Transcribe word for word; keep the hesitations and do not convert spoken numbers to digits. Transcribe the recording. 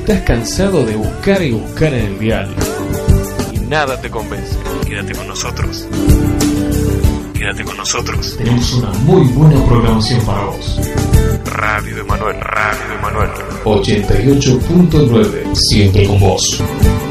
estás cansado de buscar y buscar en el dial y nada te convence, quédate con nosotros. Quédate con nosotros. Tenemos una muy buena programación para vos. Radio Emanuel, Radio Emanuel ochenta y ocho punto nueve, siempre con vos.